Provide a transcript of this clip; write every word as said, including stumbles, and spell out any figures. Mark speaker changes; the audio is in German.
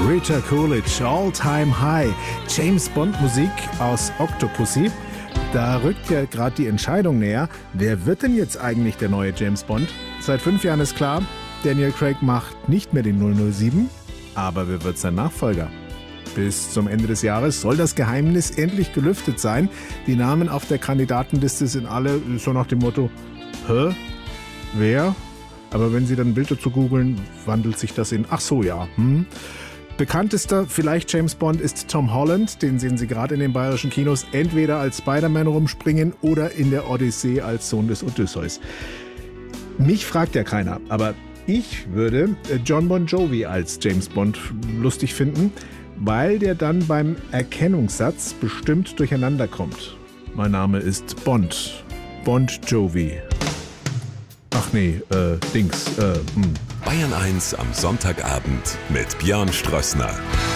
Speaker 1: Rita Coolidge, All Time High. James Bond Musik aus Octopussy. Da rückt ja gerade die Entscheidung näher. Wer wird denn jetzt eigentlich der neue James Bond? Seit fünf Jahren ist klar, Daniel Craig macht nicht mehr den null null sieben, aber wer wird sein Nachfolger? Bis zum Ende des Jahres soll das Geheimnis endlich gelüftet sein. Die Namen auf der Kandidatenliste sind alle so nach dem Motto, hä? Wer? Aber wenn Sie dann ein Bild dazu googeln, wandelt sich das in, ach so, ja, hm. Bekanntester vielleicht James Bond ist Tom Holland, den sehen Sie gerade in den bayerischen Kinos, entweder als Spider-Man rumspringen oder in der Odyssee als Sohn des Odysseus. Mich fragt ja keiner, aber ich würde John Bon Jovi als James Bond lustig finden, weil der dann beim Erkennungssatz bestimmt durcheinander kommt. Mein Name ist Bond, Bond Jovi. Ach nee, äh, Dings, äh, hm.
Speaker 2: Bayern eins am Sonntagabend mit Björn Strössner.